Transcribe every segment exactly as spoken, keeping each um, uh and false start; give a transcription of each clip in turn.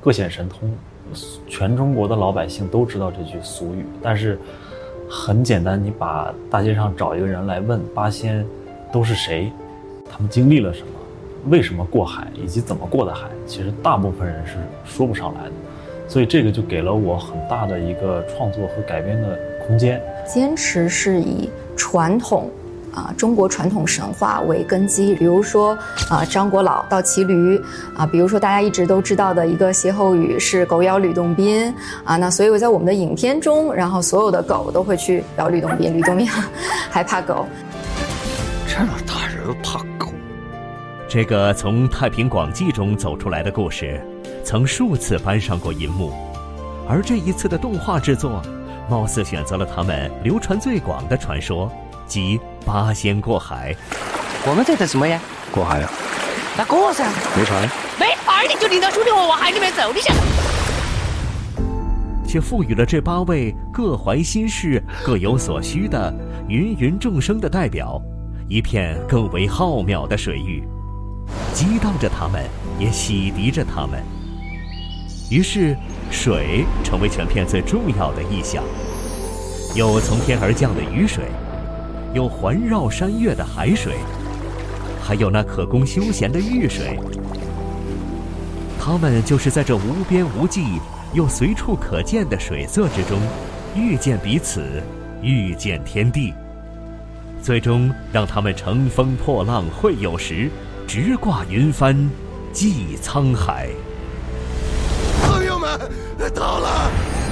各显神通，全中国的老百姓都知道这句俗语。但是很简单，你把大街上找一个人来问八仙都是谁，他们经历了什么，为什么过海，以及怎么过的海，其实大部分人是说不上来的。所以这个就给了我很大的一个创作和改编的空间。 坚持是以传统啊，中国传统神话为根基，比如说啊，张果老倒骑驴啊，比如说大家一直都知道的一个歇后语是狗咬吕洞宾啊，那所以在我们的影片中，然后所有的狗都会去咬吕洞宾，吕洞宾还怕狗。 这么大人怕狗？ 这个从《太平广记》中走出来的故事，曾数次搬上过银幕，而这一次的动画制作，貌似选择了他们流传最广的传说，即八仙过海。 我们在等什么呀？ 过海呀、啊？ 那过噻。 没船？ 没船，你就领着兄弟我往海里面走，你想？ 却赋予了这八位各怀心事、各有所需的芸芸众生的代表，一片更为浩渺的水域，激荡着他们，也洗涤着他们。于是水成为全片最重要的意象，有从天而降的雨水，有环绕山岳的海水，还有那可供休闲的浴水。他们就是在这无边无际又随处可见的水色之中，遇见彼此，遇见天地，最终让他们乘风破浪会有时，直挂云帆济沧海。 朋友们，到了！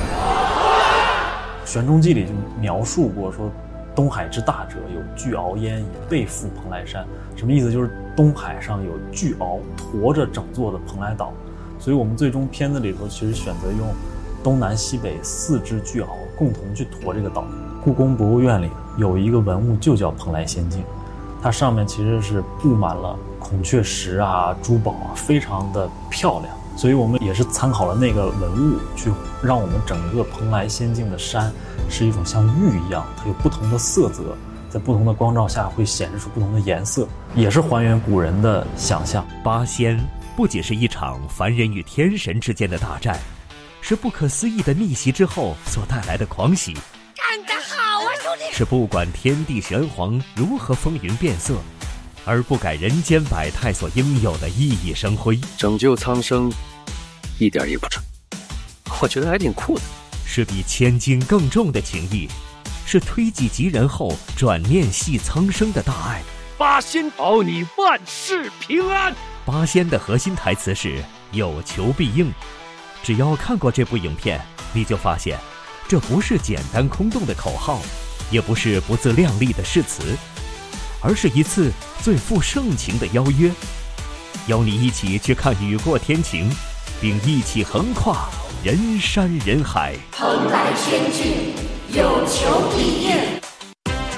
《玄中记》里就描述过说，东海之大者，有巨鳌焉以背负蓬莱山。什么意思？就是东海上有巨鳌驮着整座的蓬莱岛。所以我们最终片子里头其实选择用东南西北四只巨鳌共同去驮这个岛。故宫博物院里有一个文物就叫蓬莱仙境，它上面其实是布满了孔雀石啊、珠宝啊，非常的漂亮。所以我们也是参考了那个文物，去让我们整个蓬莱仙境的山是一种像玉一样，它有不同的色泽，在不同的光照下会显示出不同的颜色，也是还原古人的想象。 八仙不仅是一场凡人与天神之间的大战，是不可思议的逆袭之后所带来的狂喜。 干得好啊，兄弟！ 是不管天地玄黄如何风云变色，而不改人间百态所应有的熠熠生辉。 拯救苍生，一点也不蠢，我觉得还挺酷的。 是比千斤更重的情谊，是推己及人后转念系苍生的大爱。 八仙保你万事平安。 八仙的核心台词是有求必应。只要看过这部影片，你就发现这不是简单空洞的口号，也不是不自量力的誓词，而是一次最富盛情的邀约，邀你一起去看雨过天晴，并一起横跨人山人海。 蓬莱仙境，有求必应。